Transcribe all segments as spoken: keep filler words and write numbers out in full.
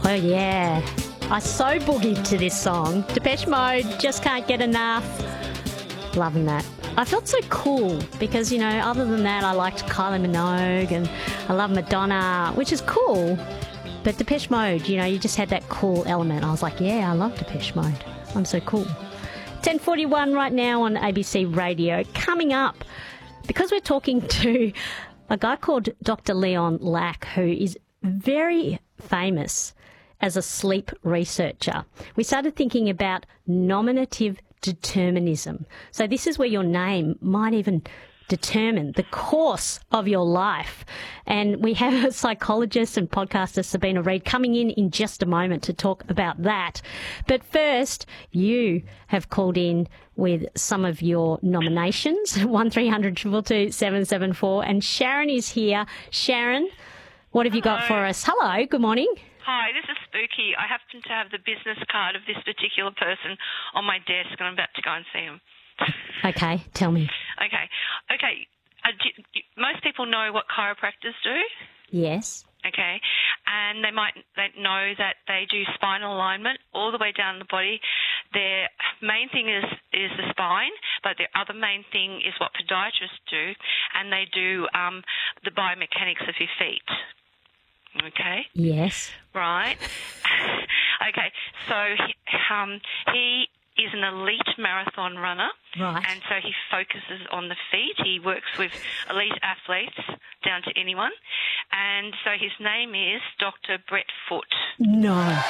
Oh, yeah. I so boogied to this song. Depeche Mode, Just Can't Get Enough. Loving that. I felt so cool because, you know, other than that, I liked Kylie Minogue and I love Madonna, which is cool. But Depeche Mode, you know, you just had that cool element. I was like, yeah, I love Depeche Mode. I'm so cool. ten forty-one right now on A B C Radio. Coming up, because we're talking to a guy called Doctor Leon Lack, who is very famous as a sleep researcher, we started thinking about nominative determinism. So this is where your name might even determine the course of your life. And we have a psychologist and podcaster, Sabina Reid, coming in in just a moment to talk about that. But first, you have called in with some of your nominations, one three hundred two two two seven seven four. And Sharon is here. Sharon, what have you Hello. got for us? Hello, good morning. Hi, this is Spooky. I happen to have the business card of this particular person on my desk, and I'm about to go and see him. Okay, tell me. Okay. Okay. Uh, do, do, most people know what chiropractors do. Yes. Okay. And they might they know that they do spinal alignment all the way down the body. Their main thing is, is the spine, but their other main thing is what podiatrists do, and they do um, the biomechanics of your feet. Okay. Yes. Right. Okay. So um, he is an elite marathon runner. Right. And so he focuses on the feet. He works with elite athletes down to anyone. And so his name is Doctor Brett Foot. No.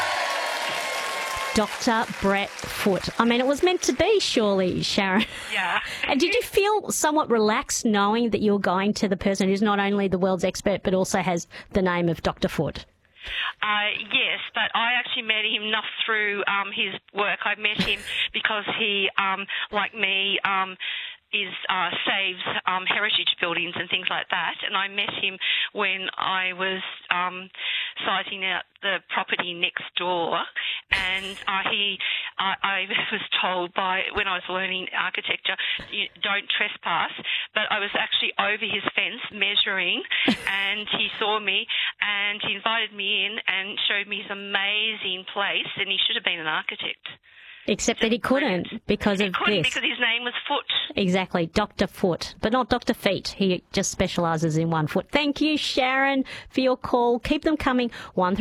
Doctor Brett Foot. I mean, it was meant to be, surely, Sharon. Yeah. And did you feel somewhat relaxed knowing that you're going to the person who's not only the world's expert but also has the name of Doctor Foot? Uh, yes, but I actually met him not through um, his work. I met him because he, um, like me, um, is uh, saves um, heritage buildings and things like that. And I met him when I was um, siting out the property next door. And uh, he, uh, I was told by when I was learning architecture, you don't trespass. But I was actually over his fence measuring, and he saw me, and he invited me in and showed me his amazing place. And he should have been an architect. Except that he couldn't because he of couldn't this. because his name was Foot. Exactly, Doctor Foot, but not Doctor Feet. He just specialises in one foot. Thank you, Sharon, for your call. Keep them coming. One